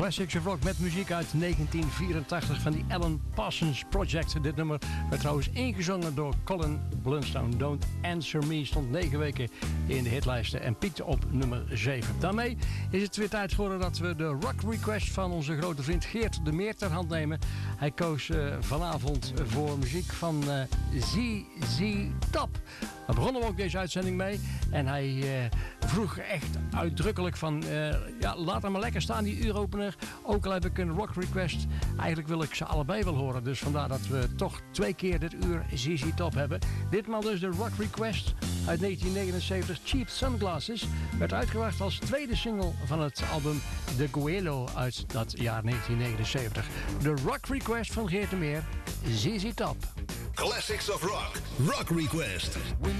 Classics of Rock met muziek uit 1984 van die Alan Parsons Project. Dit nummer werd trouwens ingezongen door Colin Blunstone. Don't Answer Me stond 9 weken in de hitlijsten en piekte op nummer 7. Daarmee is het weer tijd geworden dat we de rock request van onze grote vriend Geert de Meer ter hand nemen. Hij koos vanavond voor muziek van ZZ Top. Daar begonnen we ook deze uitzending mee. En hij vroeg echt uitdrukkelijk van... laat hem maar lekker staan, die uuropener. Ook al heb ik een rock request. Eigenlijk wil ik ze allebei wel horen. Dus vandaar dat we toch 2 keer dit uur ZZ Top hebben. Ditmaal dus de rock request uit 1979. Cheap Sunglasses werd uitgebracht als tweede single van het album De Guelo uit dat jaar 1979. De rock request van Geert de Meer, ZZ Top. Classics of Rock. Rock Request.